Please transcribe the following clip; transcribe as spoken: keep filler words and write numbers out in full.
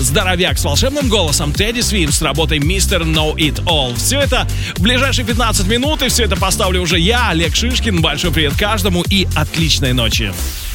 здоровяк с волшебным голосом Тедди Свим с работой мистер Know It All. Все это в ближайшие пятнадцать минут, и все это поставлю уже я, Олег Шишкин. Большой привет каждому и отличной ночи.